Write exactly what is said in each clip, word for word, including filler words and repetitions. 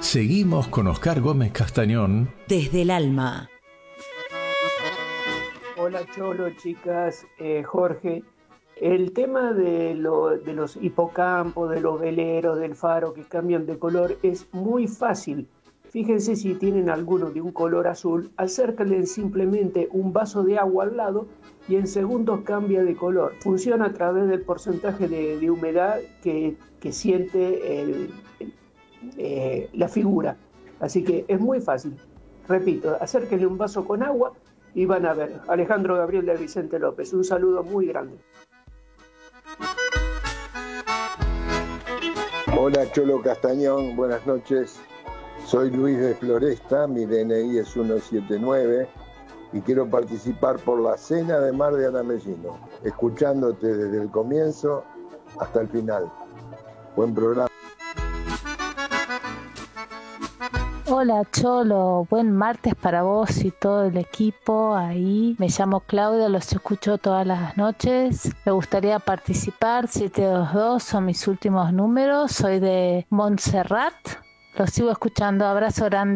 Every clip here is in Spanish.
Seguimos con Oscar Gómez Castañón. Desde el alma. Hola Cholo, chicas, eh, Jorge. El tema de, lo, de los hipocampos, de los veleros, del faro que cambian de color es muy fácil. Fíjense si tienen alguno de un color azul, acérquenle simplemente un vaso de agua al lado y en segundos cambia de color. Funciona a través del porcentaje de, de humedad que, que siente el, el, eh, la figura. Así que es muy fácil. Repito, acérquenle un vaso con agua y van a ver. Alejandro Gabriel de Vicente López, un saludo muy grande. Hola Cholo Castañón, buenas noches. Soy Luis de Floresta, mi D N I es ciento setenta y nueve y quiero participar por la cena de Mar de Anamellino, escuchándote desde el comienzo hasta el final. Buen programa. Hola Cholo, buen martes para vos y todo el equipo ahí. Me llamo Claudia, los escucho todas las noches. Me gustaría participar, siete dos dos son mis últimos números. Soy de Montserrat, los sigo escuchando, abrazo grande.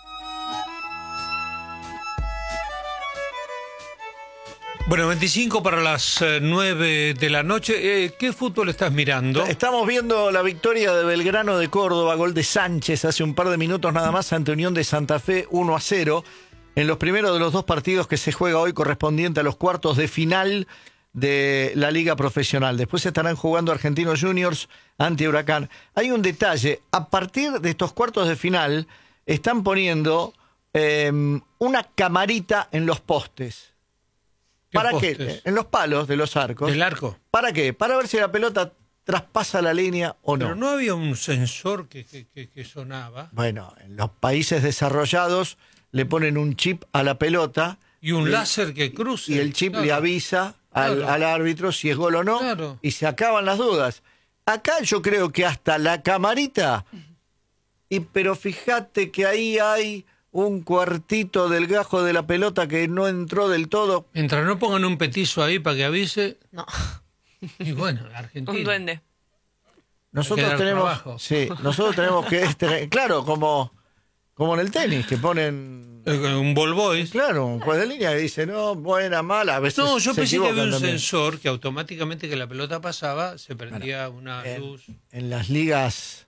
Bueno, veinticinco para las nueve de la noche. Eh, ¿Qué fútbol estás mirando? Estamos viendo la victoria de Belgrano de Córdoba, gol de Sánchez hace un par de minutos nada más ante Unión de Santa Fe, uno a cero. En los primeros de los dos partidos que se juega hoy correspondiente a los cuartos de final de la Liga Profesional. Después estarán jugando Argentinos Juniors ante Huracán. Hay un detalle, a partir de estos cuartos de final están poniendo eh, una camarita en los postes. ¿Qué ¿Para postes? qué? En los palos de los arcos. ¿Del arco? ¿Para qué? Para ver si la pelota traspasa la línea o no. Pero no había un sensor que, que, que, que sonaba. Bueno, en los países desarrollados le ponen un chip a la pelota. Y un y láser que cruce. Y el chip claro. le avisa al, Claro. al árbitro si es gol o no. Claro. Y se acaban las dudas. Acá yo creo que hasta la camarita. Y pero fíjate que ahí hay un cuartito del gajo de la pelota que no entró del todo. Mientras no pongan un petizo ahí para que avise. No. Y bueno, Argentina. Un duende. Nosotros quedar tenemos, trabajo. sí, nosotros tenemos que, este, claro, como, como en el tenis, que ponen, Eh, Un ball boy. claro, un juez de línea que dice, no, buena, mala, a veces No, yo se pensé que había equivocan un también. sensor que automáticamente que la pelota pasaba se prendía una En, luz. en las ligas,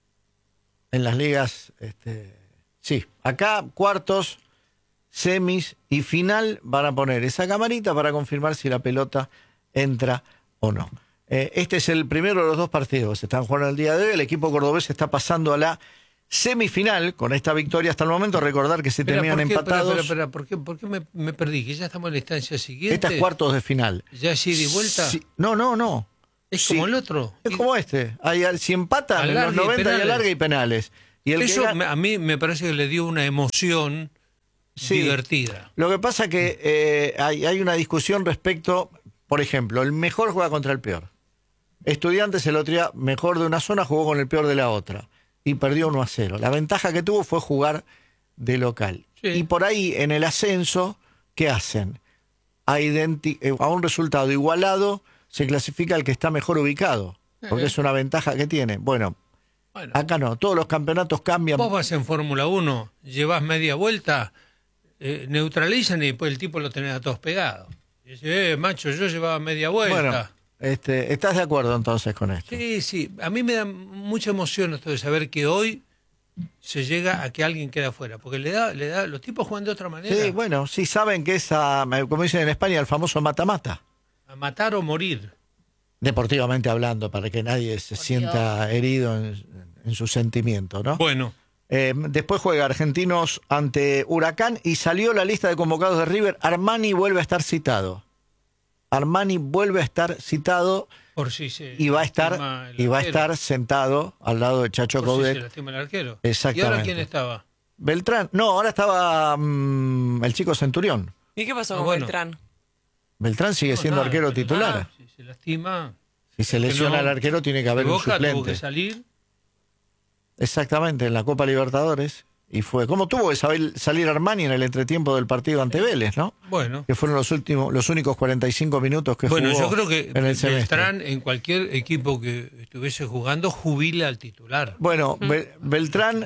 en las ligas, este, sí, acá cuartos, semis y final van a poner esa camarita para confirmar si la pelota entra o no. Eh, este es el primero de los dos partidos. Se están jugando el día de hoy. El equipo cordobés está pasando a la semifinal con esta victoria hasta el momento. Recordar que se Espera, terminan ¿por qué, empatados. espera, espera, espera, ¿por qué, por qué me, me perdí? ¿Que ya estamos en la instancia siguiente? Esta es cuartos de final. ¿Ya es ida y vuelta? Sí, no, no, no. ¿Es Sí. como el otro? Es como este. Hay, si empatan en los Alargue y noventa y penales. alarga y penales. Y el Eso que gana- me- a mí me parece que le dio una emoción Sí. divertida. Lo que pasa que eh, hay, hay una discusión respecto, por ejemplo, el mejor juega contra el peor. Estudiantes el otro día mejor de una zona jugó con el peor de la otra y perdió uno a cero. La ventaja que tuvo fue jugar de local. Sí. Y por ahí en el ascenso, ¿qué hacen? A, identi- eh, a un resultado igualado se clasifica el que está mejor ubicado, porque Eh. es una ventaja que tiene. Bueno, Bueno, acá no, todos los campeonatos cambian. vos vas en Fórmula uno, llevas media vuelta, eh, neutralizan y después el tipo lo tenés a todos pegados. Y dice, eh, macho, yo llevaba media vuelta. Bueno, este, ¿estás de acuerdo entonces con esto? Sí, sí. A mí me da mucha emoción esto de saber que hoy se llega a que alguien queda afuera. Porque le da, le da, los tipos juegan de otra manera. Sí, bueno, sí saben que es, a, como dicen en España, el famoso mata-mata. A matar o morir. Deportivamente hablando, para que nadie se Por sienta Dios. herido en, en su sentimiento, ¿no? Bueno, Eh, después juega Argentinos ante Huracán y salió la lista de convocados de River. Armani vuelve a estar citado. Armani vuelve a estar citado por si se y va a estar lastima el y va a arquero. estar sentado al lado de Chacho Por si se Coudet. lastima el arquero. Exactamente. ¿Y ahora quién estaba? Beltrán, no, ahora estaba mm, el chico Centurión. ¿Y qué pasó Ah, con bueno. Beltrán? Beltrán sigue No, siendo nada, arquero pero titular. nada, si se lastima. Si se que lesiona no- al arquero tiene que haber un Boca tuvo suplente. que salir. Exactamente, en la Copa Libertadores. Y fue. ¿Cómo tuvo que saber- salir Armani en el entretiempo del partido ante Vélez, no? Bueno. Que fueron los últimos, los únicos cuarenta y cinco minutos que Bueno, jugó yo creo que en el semestre. Beltrán en cualquier equipo que estuviese jugando jubila al titular. Bueno, Be- Beltrán Jubila.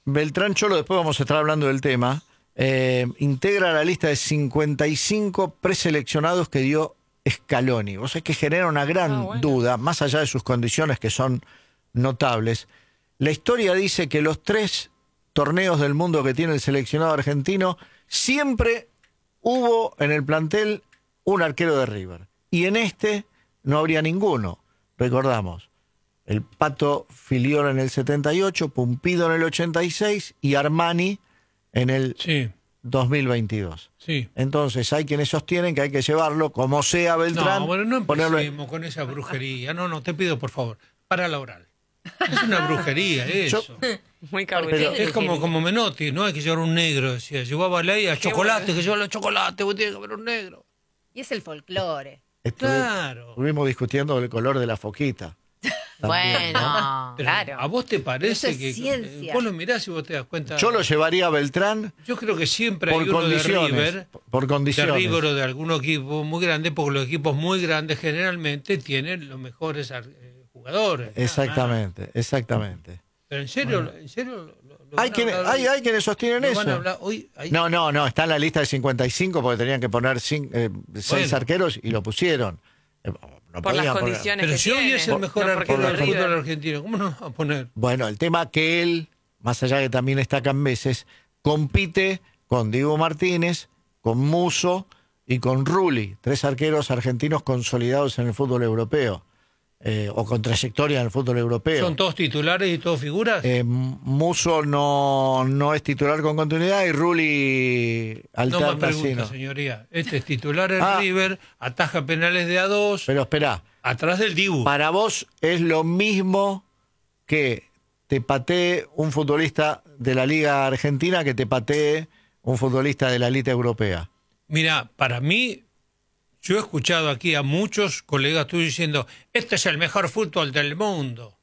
Beltrán Cholo, después vamos a estar hablando del tema, eh, integra la lista de cincuenta y cinco preseleccionados que dio Scaloni. Vos sabés que genera una gran ah, bueno. duda, más allá de sus condiciones que son notables. La historia dice que los tres torneos del mundo que tiene el seleccionado argentino, siempre hubo en el plantel un arquero de River. Y en este no habría ninguno. Recordamos, el Pato Filiol en el setenta y ocho, Pumpido en el ochenta y seis y Armani en el sí. dos mil veintidós. Sí. Entonces hay quienes sostienen que hay que llevarlo como sea Beltrán. No, bueno, no empecemos ponerlo... con esa brujería. No, no, te pido por favor, para la oral. Es una brujería eso. Yo... Muy cabrón. Es como, como Menotti, no hay que llevar un negro, decía. Llevaba ley a chocolate, bueno. que lleva los chocolates, vos tienes que haber un negro. Y es el folclore. Estuve, claro. Estuvimos discutiendo el color de la foquita. También, bueno, ¿no? Claro. ¿A vos te parece que ciencia. Vos lo mirás y vos te das cuenta? Yo lo llevaría a Beltrán. Yo creo que siempre hay uno de River, por condiciones. de River o de algún equipo muy grande, porque los equipos muy grandes generalmente tienen los mejores eh, jugadores. Exactamente, ah. exactamente. Pero en serio, bueno. en serio. Lo, lo hay, quienes, hay, hay quienes sostienen eso. Hoy, hay... No, no, no, está en la lista de cincuenta y cinco porque tenían que poner cinco, eh, seis bueno. arqueros y lo pusieron. Eh, No por las condiciones poner. que Pero si hoy es el mejor no arquero del fútbol argentino, ¿cómo no va a poner? Bueno, el tema que él, más allá de que también está Cambeses, compite con Diego Martínez, con Musso y con Rulli, tres arqueros argentinos consolidados en el fútbol europeo, eh, o con trayectoria en el fútbol europeo. ¿Son todos titulares y todos figuras? Eh, Musso no, no es titular con continuidad y Rulli alterna. No me pregunta, sí, no. señoría. Este es titular en ah, River, ataja penales de a dos. Pero espera. Atrás del Dibu. Para vos es lo mismo que te patee un futbolista de la Liga Argentina que te patee un futbolista de la Elite Europea. Mira, para mí, yo he escuchado aquí a muchos colegas tuyos diciendo, este es el mejor fútbol del mundo.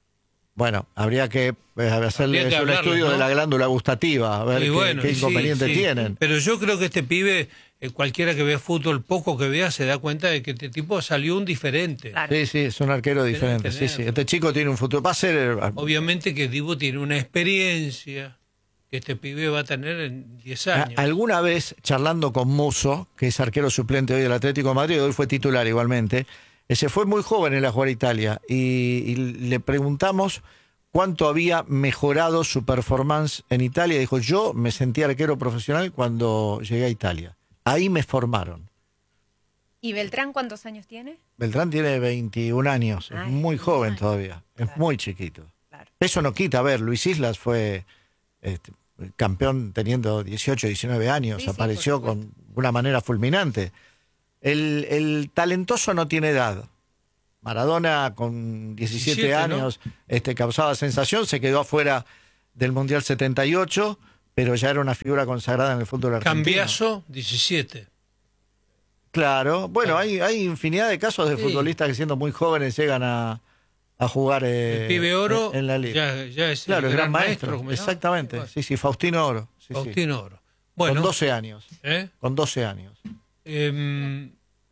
Bueno, habría que eh, hacerle un estudio, ¿no?, de la glándula gustativa, a ver qué, bueno, qué inconvenientes sí, sí. tienen. Pero yo creo que este pibe, eh, cualquiera que vea fútbol, poco que vea, se da cuenta de que este tipo salió un diferente. Claro. Sí, sí, es un arquero diferente. Sí, sí. Este chico tiene un futuro. Va a ser... Obviamente que Dibu tiene una experiencia que este pibe va a tener en diez años. Alguna vez, charlando con Musso, que es arquero suplente hoy del Atlético de Madrid, hoy fue titular igualmente, se fue muy joven en la jugar a Italia y, y le preguntamos cuánto había mejorado su performance en Italia. Dijo, yo me sentí arquero profesional cuando llegué a Italia. Ahí me formaron. ¿Y Beltrán cuántos años tiene? Beltrán tiene veintiún años, es Ay, muy joven todavía, claro. Es muy chiquito. Claro. Eso no quita, a ver, Luis Islas fue este, campeón teniendo dieciocho, diecinueve años, sí, apareció sí, con una manera fulminante. El, el talentoso no tiene edad. Maradona con diecisiete, diecisiete años, ¿no?, este, causaba sensación, se quedó afuera del Mundial setenta y ocho, pero ya era una figura consagrada en el fútbol argentino. Cambiazo, diecisiete. Claro, bueno, hay, hay infinidad de casos de sí. futbolistas que siendo muy jóvenes llegan a, a jugar eh, el pibe Oro en, en la liga. Ya, ya es claro, el gran, gran maestro, maestro exactamente. Bueno. Sí, sí, Faustino Oro. Sí, Faustino sí. Oro. Bueno, con doce años. ¿Eh? Con doce años. Eh,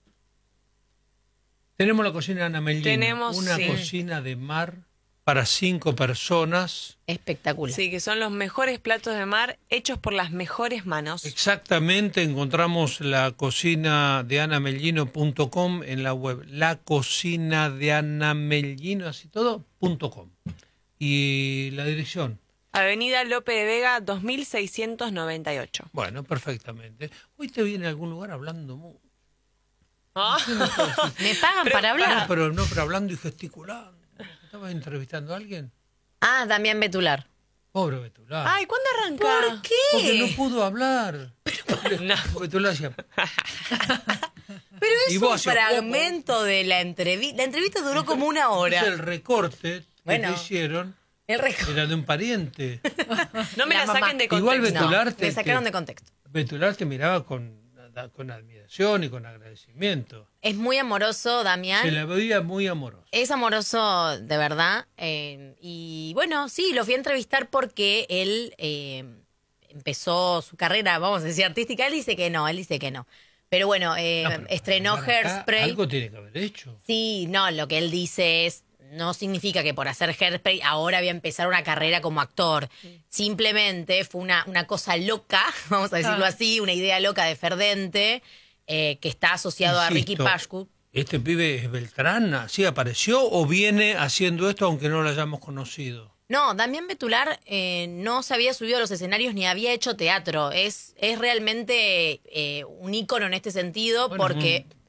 tenemos la cocina de Ana Mellino. Tenemos, una sí. cocina de mar para cinco personas. Espectacular. Sí, que son los mejores platos de mar hechos por las mejores manos. Exactamente, encontramos la cocina de ana mellino punto com en la web, la cocina de ana mellino, así todo, punto com. Y la dirección. Avenida Lope de Vega, dos mil seiscientos noventa y ocho. Bueno, perfectamente. Hoy te viene a algún lugar hablando mucho. Oh. Me pagan pero, para hablar. No, pero no, pero hablando y gesticulando. ¿Estabas entrevistando a alguien? Ah, Damián Betular. Pobre Betular. Ay, ¿cuándo arranca? ¿Por qué? Porque no pudo hablar. Pero, no. Betular hacía... Pero es un fragmento de la entrevista. La entrevista duró como una hora. Es el recorte bueno, que hicieron. El recorte. Era de un pariente. No me la, la saquen de contexto. Igual Betular no, te, me sacaron te, de contexto. Betular te miraba con, con admiración y con agradecimiento. Es muy amoroso, Damián. Se la veía muy amoroso. Es amoroso, de verdad. Eh, y bueno, sí, lo fui a entrevistar porque él eh, empezó su carrera, vamos a decir, artística. Él dice que no, él dice que no. Pero bueno, eh, no, pero estrenó Hairspray. Algo tiene que haber hecho. Sí, no, lo que él dice es... no significa que por hacer Hairspray ahora voy a empezar una carrera como actor. Simplemente fue una, una cosa loca, vamos a decirlo así, una idea loca de Ferdente, eh, que está asociado Insisto, a Ricky Pascu. ¿Este pibe es Beltrán? ¿Así apareció o viene haciendo esto aunque no lo hayamos conocido? No, Damián Betular eh, no se había subido a los escenarios ni había hecho teatro. Es, es realmente eh, un ícono en este sentido Bueno, porque... un-